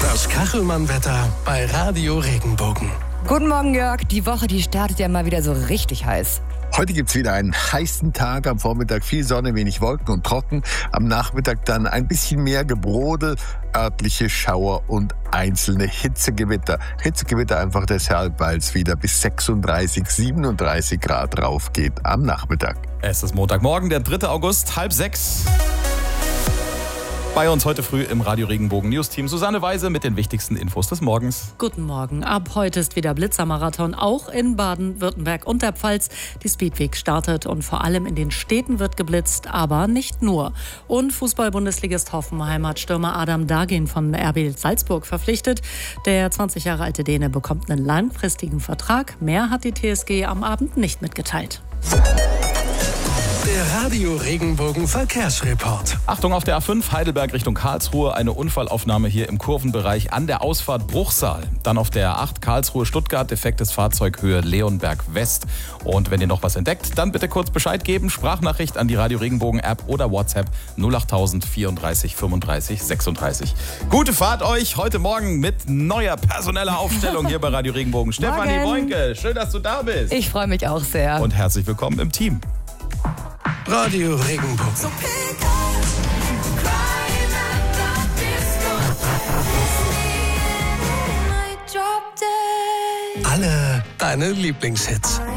Das Kachelmann-Wetter bei Radio Regenbogen. Guten Morgen, Jörg. Die Woche, die startet ja mal wieder so richtig heiß. Heute gibt's wieder einen heißen Tag. Am Vormittag viel Sonne, wenig Wolken und trocken. Am Nachmittag dann ein bisschen mehr Gebrodel, örtliche Schauer und einzelne Hitzegewitter. Hitzegewitter einfach deshalb, weil es wieder bis 36, 37 Grad rauf geht am Nachmittag. Es ist Montagmorgen, der 3. August, 5:30. Bei uns heute früh im Radio Regenbogen News-Team Susanne Weise mit den wichtigsten Infos des Morgens. Guten Morgen. Ab heute ist wieder Blitzermarathon, auch in Baden-Württemberg und der Pfalz. Die Speedweek startet und vor allem in den Städten wird geblitzt, aber nicht nur. Und Fußball-Bundesligist Hoffenheim hat Stürmer Adam Dagin von RB Salzburg verpflichtet. Der 20 Jahre alte Däne bekommt einen langfristigen Vertrag. Mehr hat die TSG am Abend nicht mitgeteilt. Der Radio Regenbogen Verkehrsreport. Achtung auf der A5 Heidelberg Richtung Karlsruhe. Eine Unfallaufnahme hier im Kurvenbereich an der Ausfahrt Bruchsal. Dann auf der A8 Karlsruhe-Stuttgart defektes Fahrzeug Höhe Leonberg West. Und wenn ihr noch was entdeckt, dann bitte kurz Bescheid geben. Sprachnachricht an die Radio Regenbogen App oder WhatsApp 08000 34 35 36. Gute Fahrt euch heute Morgen mit neuer personeller Aufstellung hier bei Radio Regenbogen. Stefanie Boinke, schön, dass du da bist. Ich freue mich auch sehr. Und herzlich willkommen im Team. Radio Regenbogen. Alle deine Lieblingshits.